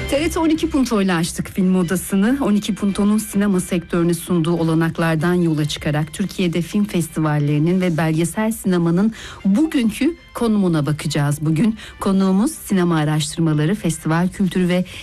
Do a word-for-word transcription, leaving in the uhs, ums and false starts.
T R T on iki Punto ile açtık film odasını. on iki Punto'nun sinema sektörüne sunduğu olanaklardan yola çıkarak Türkiye'de film festivallerinin ve belgesel sinemanın bugünkü konumuna bakacağız bugün. Konuğumuz sinema araştırmaları, festival kültürü ve